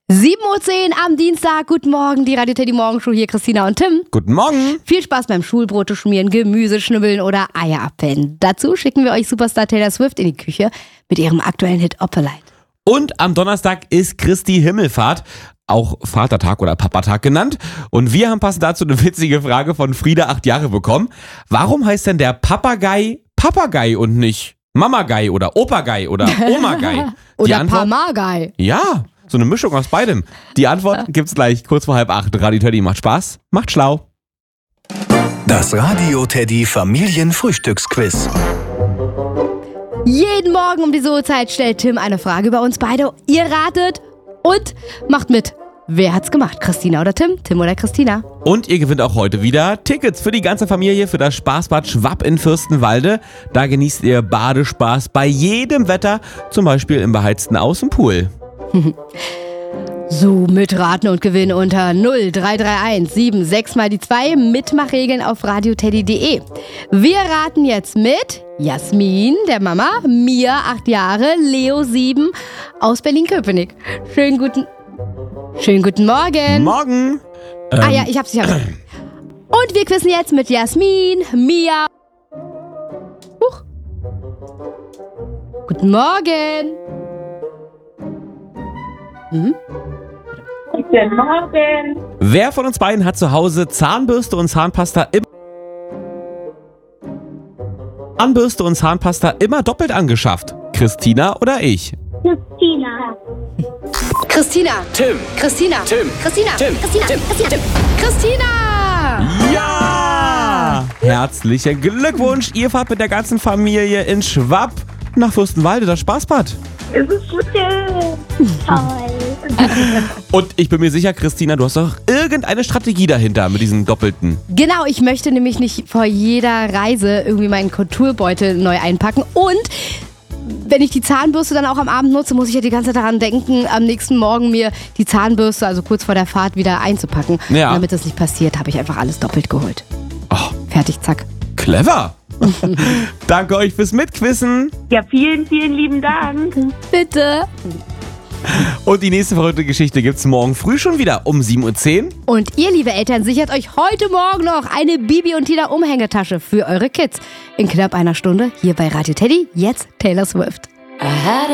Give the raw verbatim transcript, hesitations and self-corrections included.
sieben Uhr zehn am Dienstag. Guten Morgen, die Radio Teddy Morgenshow. Hier Christina und Tim. Guten Morgen. Viel Spaß beim Schulbrote schmieren, Gemüse schnibbeln oder Eier abpellen. Dazu schicken wir euch Superstar Taylor Swift in die Küche mit ihrem aktuellen Hit Opalite. Und am Donnerstag ist Christi Himmelfahrt, auch Vatertag oder Papatag genannt. Und wir haben passend dazu eine witzige Frage von Frieda, acht Jahre, bekommen. Warum heißt denn der Papagei Papagei und nicht Mamagei oder Opagei oder Omagei? Oder Pamagei. Ja, so eine Mischung aus beidem. Die Antwort gibt's gleich kurz vor halb acht. Radio Teddy macht Spaß, macht schlau. Das Radio Teddy Familienfrühstücksquiz. Jeden Morgen um diese Uhrzeit stellt Tim eine Frage über uns beide. Ihr ratet und macht mit. Wer hat's gemacht? Christina oder Tim? Tim oder Christina? Und ihr gewinnt auch heute wieder Tickets für die ganze Familie für das Spaßbad Schwapp in Fürstenwalde. Da genießt ihr Badespaß bei jedem Wetter, zum Beispiel im beheizten Außenpool. So, mitraten und gewinnen unter null drei drei eins sieben sechs mal die zwei. Mitmachregeln auf radioteddy punkt de. Wir raten jetzt mit Jasmin, der Mama, Mia, acht Jahre, Leo, sieben, aus Berlin-Köpenick. Schönen guten, schönen guten Morgen. Morgen. Ähm. Ah ja, ich hab's, ich hab's. Und wir quizzen jetzt mit Jasmin, Mia. Huch. Guten Morgen. Mhm. Guten Morgen. Wer von uns beiden hat zu Hause Zahnbürste und Zahnpasta immer Zahnbürste und Zahnpasta immer doppelt angeschafft? Christina oder ich? Christina. Christina. Tim. Christina. Tim. Christina. Tim. Christina. Tim. Christina. Tim. Christina. Ja! Herzlichen Glückwunsch. Ihr fahrt mit der ganzen Familie in Schwapp nach Fürstenwalde, das Spaßbad. Es ist gut. Toll. Und ich bin mir sicher, Christina, du hast doch irgendeine Strategie dahinter mit diesem Doppelten. Genau, ich möchte nämlich nicht vor jeder Reise irgendwie meinen Kulturbeutel neu einpacken. Und wenn ich die Zahnbürste dann auch am Abend nutze, muss ich ja die ganze Zeit daran denken, am nächsten Morgen mir die Zahnbürste, also kurz vor der Fahrt, wieder einzupacken. Ja. Und damit das nicht passiert, habe ich einfach alles doppelt geholt. Oh, Fertig, zack. clever. Danke euch fürs Mitquissen. Ja, vielen, vielen lieben Dank. Bitte. Und die nächste verrückte Geschichte gibt's morgen früh schon wieder um sieben Uhr zehn. Und ihr, liebe Eltern, sichert euch heute Morgen noch eine Bibi und Tina Umhängetasche für eure Kids. In knapp einer Stunde hier bei Radio Teddy, jetzt Taylor Swift.